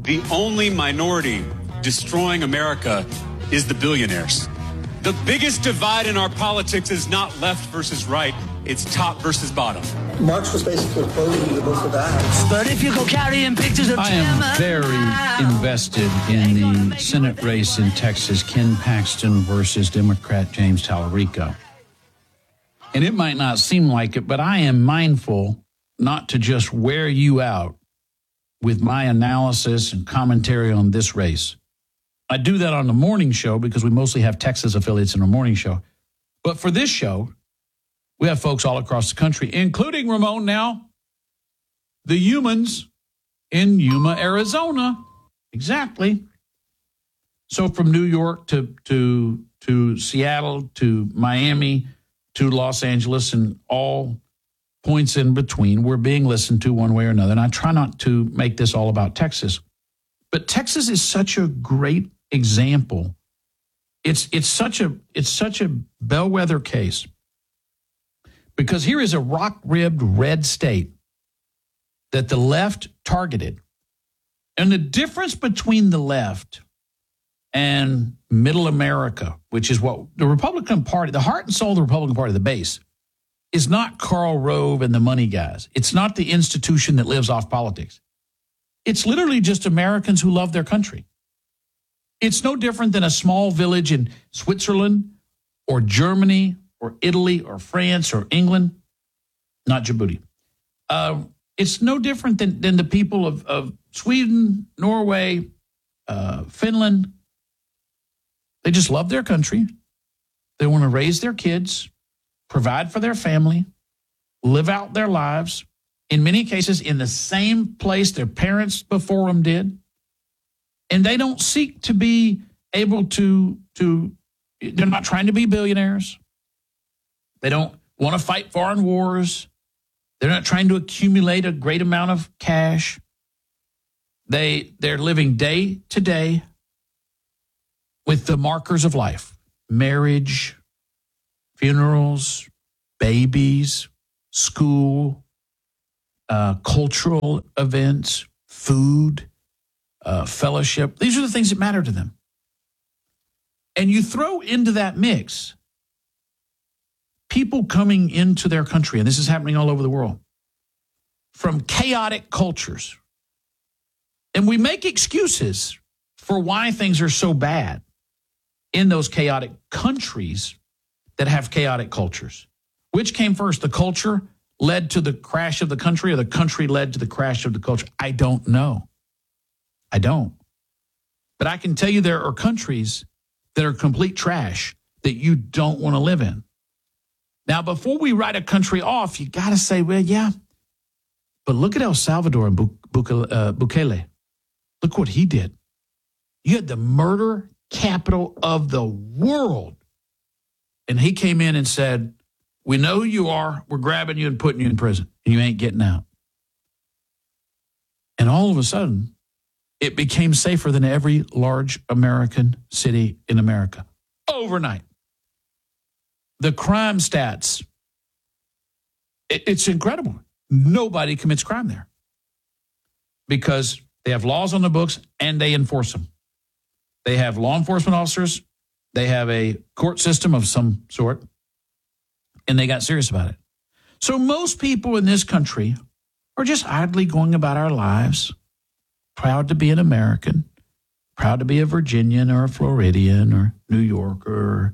The only minority destroying America is the billionaires. The biggest divide in our politics is not left versus right. It's top versus bottom. Marx was basically quoting the book of Acts. But if you go carrying pictures of I am very invested in the Senate race in Texas, Ken Paxton versus Democrat James Tallarico. And it might not seem like it, but I am mindful not to just wear you out with my analysis and commentary on this race. I do that on the morning show because we mostly have Texas affiliates in our morning show. But for this show, we have folks all across the country, including Ramon now, the humans in Yuma, Arizona. Exactly. So from New York to Seattle to Miami to Los Angeles and all points in between, we're being listened to one way or another. And I try not to make this all about Texas. But Texas is such a great example. It's such a bellwether case. Because here is a rock-ribbed red state that the left targeted. And the difference between the left and middle America, which is what the Republican Party, the heart and soul of the Republican Party, the base, is not Karl Rove and the money guys. It's not the institution that lives off politics. It's literally just Americans who love their country. It's no different than a small village in Switzerland or Germany or Italy or France or England, not Djibouti. It's no different than the people of Sweden, Norway, Finland. They just love their country. They want to raise their kids, provide for their family, live out their lives, in many cases in the same place their parents before them did. And they don't seek to be able to they're not trying to be billionaires. They don't want to fight foreign wars. They're not trying to accumulate a great amount of cash. They're living day to day with the markers of life: marriage, funerals, babies, school, cultural events, food, fellowship. These are the things that matter to them. And you throw into that mix people coming into their country, and this is happening all over the world, from chaotic cultures. And we make excuses for why things are so bad in those chaotic countries that have chaotic cultures. Which came first? The culture led to the crash of the country, or the country led to the crash of the culture? I don't know. I don't. But I can tell you there are countries that are complete trash that you don't want to live in. Now, before we write a country off, you got to say, well, yeah, but look at El Salvador and Bukele. Look what he did. You had the murder capital of the world. And he came in and said, we know who you are. We're grabbing you and putting you in prison. And you ain't getting out. And all of a sudden, it became safer than every large American city in America. Overnight. The crime stats, it's incredible. Nobody commits crime there because they have laws on the books and they enforce them. They have law enforcement officers. They have a court system of some sort, and they got serious about it. So most people in this country are just idly going about our lives, proud to be an American, proud to be a Virginian or a Floridian or New Yorker,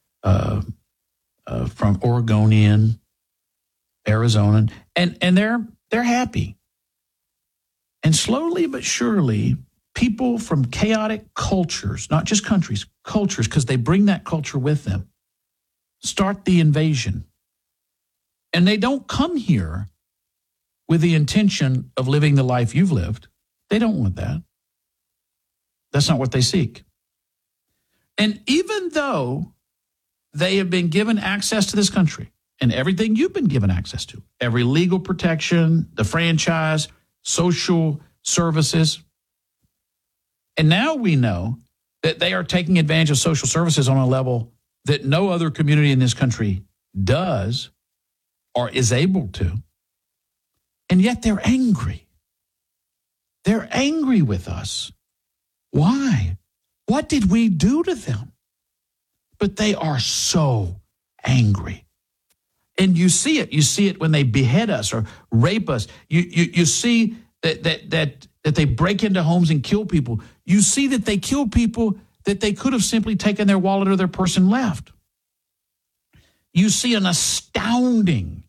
from Oregonian, Arizonan, and they're happy. And slowly but surely, people from chaotic cultures, not just countries, cultures, because they bring that culture with them, start the invasion. And they don't come here with the intention of living the life you've lived. They don't want that. That's not what they seek. And even though they have been given access to this country and everything you've been given access to, every legal protection, the franchise, social services. And now we know that they are taking advantage of social services on a level that no other community in this country does or is able to. And yet they're angry. They're angry with us. Why? What did we do to them? But they are so angry. And you see it. You see it when they behead us or rape us. You see that they break into homes and kill people. You see that they kill people that they could have simply taken their wallet or their purse and left. You see an astounding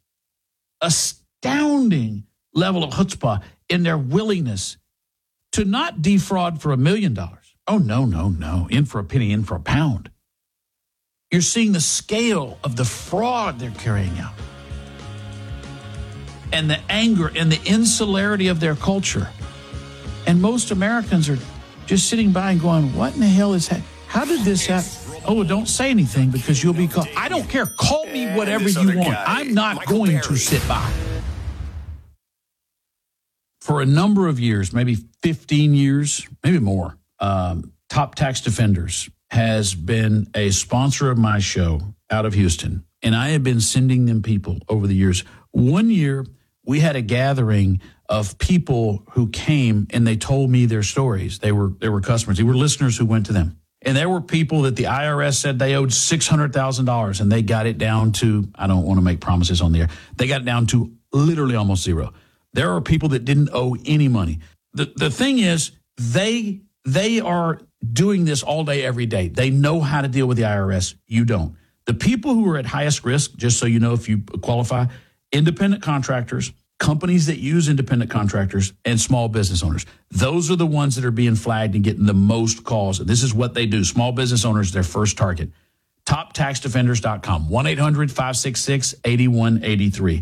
level of chutzpah in their willingness to not defraud for $1 million. Oh, no. In for a penny, in for a pound. You're seeing the scale of the fraud they're carrying out. And the anger and the insularity of their culture. And most Americans are just sitting by and going, what in the hell is that? How did this happen? Oh, don't say anything because you'll be called. I don't care. Call me whatever you want. I'm not going to sit by. For a number of years, maybe 15 years, maybe more, Top Tax Defenders has been a sponsor of my show out of Houston. And I have been sending them people over the years. One year, we had a gathering of people who came and they told me their stories. They were customers. They were listeners who went to them. And there were people that the IRS said they owed $600,000 and they got it down to, I don't want to make promises on the air, they got it down to literally almost zero. There are people that didn't owe any money. The thing is, they are doing this all day, every day. They know how to deal with the IRS. You don't. The people who are at highest risk, just so you know if you qualify, independent contractors, companies that use independent contractors, and small business owners. Those are the ones that are being flagged and getting the most calls. This is what they do. Small business owners, their first target. TopTaxDefenders.com, 1-800-566-8183.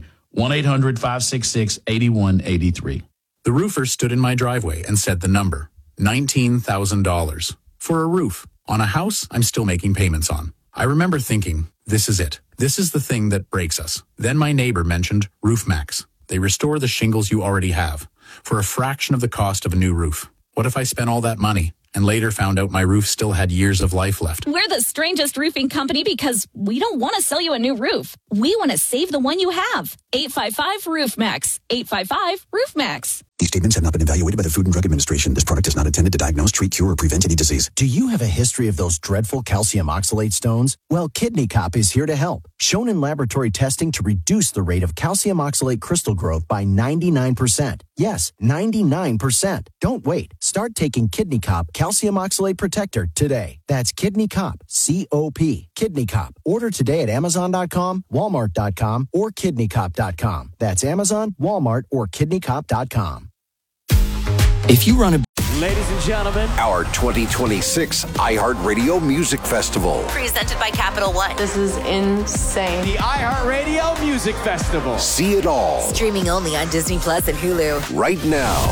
1-800-566-8183. The roofer stood in my driveway and said the number, $19,000. For a roof on a house I'm still making payments on. I remember thinking, this is it. This is the thing that breaks us. Then my neighbor mentioned RoofMax. They restore the shingles you already have for a fraction of the cost of a new roof. What if I spent all that money and later found out my roof still had years of life left? We're the strangest roofing company because we don't want to sell you a new roof. We want to save the one you have. 855-ROOFMAX. 855-ROOFMAX. These statements have not been evaluated by the Food and Drug Administration. This product is not intended to diagnose, treat, cure, or prevent any disease. Do you have a history of those dreadful calcium oxalate stones? Well, Kidney Cop is here to help. Shown in laboratory testing to reduce the rate of calcium oxalate crystal growth by 99%. Yes, 99%. Don't wait. Start taking Kidney Cop Calcium Oxalate Protector today. That's Kidney Cop, C-O-P. Kidney Cop. Order today at Amazon.com, Walmart.com, or KidneyCop.com. That's Amazon, Walmart, or KidneyCop.com. If you run a... Ladies and gentlemen, our 2026 iHeartRadio Music Festival. Presented by Capital One. This is insane. The iHeartRadio Music Festival. See it all. Streaming only on Disney Plus and Hulu. Right now.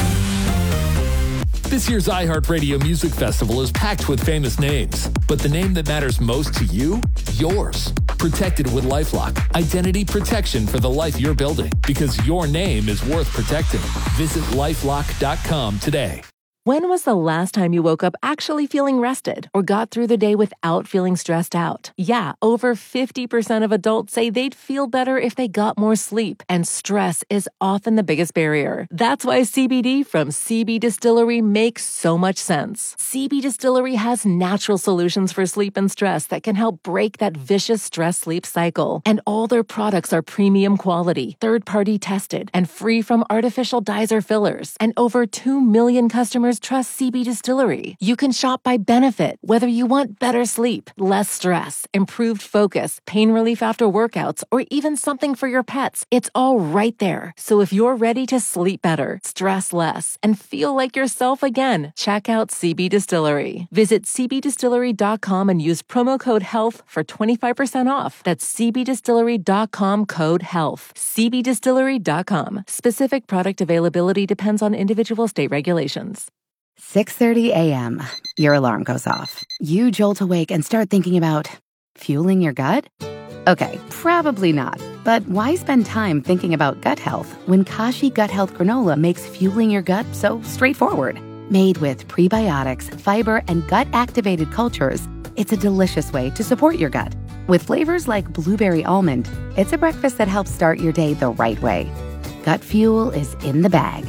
This year's iHeartRadio Music Festival is packed with famous names, but the name that matters most to you? Yours. Protected with LifeLock. Identity protection for the life you're building, because your name is worth protecting. Visit LifeLock.com today. When was the last time you woke up actually feeling rested or got through the day without feeling stressed out? Yeah, over 50% of adults say they'd feel better if they got more sleep, and stress is often the biggest barrier. That's why CBD from CB Distillery makes so much sense. CB Distillery has natural solutions for sleep and stress that can help break that vicious stress-sleep cycle. And all their products are premium quality, third-party tested, and free from artificial dyes or fillers. And over 2 million customers trust CB Distillery. You can shop by benefit, whether you want better sleep, less stress, improved focus, pain relief after workouts, or even something for your pets. It's all right there. So if you're ready to sleep better, stress less, and feel like yourself again, check out CB Distillery. Visit cbdistillery.com and use promo code HEALTH for 25% off. That's cbdistillery.com, code HEALTH. cbdistillery.com. Specific product availability depends on individual state regulations. 6:30 a.m. Your alarm goes off. You jolt awake and start thinking about fueling your gut? Okay, probably not. But why spend time thinking about gut health when Kashi Gut Health Granola makes fueling your gut so straightforward? Made with prebiotics, fiber, and gut-activated cultures, it's a delicious way to support your gut. With flavors like blueberry almond, it's a breakfast that helps start your day the right way. Gut fuel is in the bag.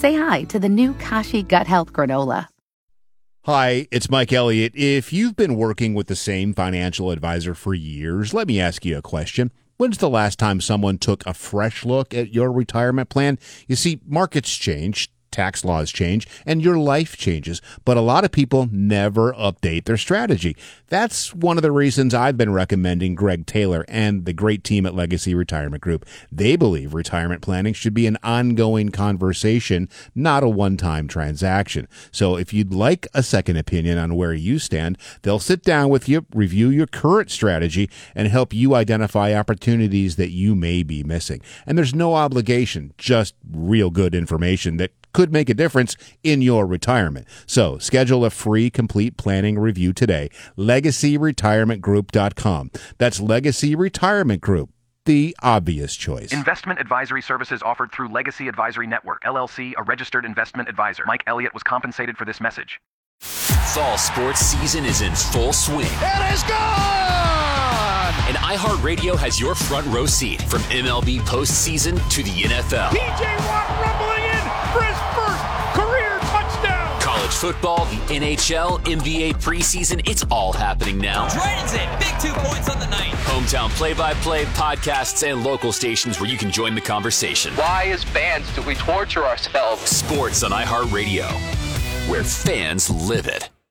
Say hi to the new Kashi Gut Health Granola. Hi, it's Mike Elliott. If you've been working with the same financial advisor for years, let me ask you a question. When's the last time someone took a fresh look at your retirement plan? You see, markets change, tax laws change, and your life changes, but a lot of people never update their strategy. That's one of the reasons I've been recommending Greg Taylor and the great team at Legacy Retirement Group. They believe retirement planning should be an ongoing conversation, not a one-time transaction. So if you'd like a second opinion on where you stand, they'll sit down with you, review your current strategy, and help you identify opportunities that you may be missing. And there's no obligation, just real good information that could make a difference in your retirement. So schedule a free complete planning review today. LegacyRetirementGroup.com. That's Legacy Retirement Group, the obvious choice. Investment advisory services offered through Legacy Advisory Network, LLC, a registered investment advisor. Mike Elliott was compensated for this message. Fall sports season is in full swing. It is gone! And iHeartRadio has your front row seat from MLB postseason to the NFL. P.J. Watt rumbling in for his first career touchdown. College football, the NHL, NBA preseason, it's all happening now. Dragons in, big 2 points on the night. Hometown play-by-play, podcasts, and local stations where you can join the conversation. Why as fans do we torture ourselves? Sports on iHeartRadio, where fans live it.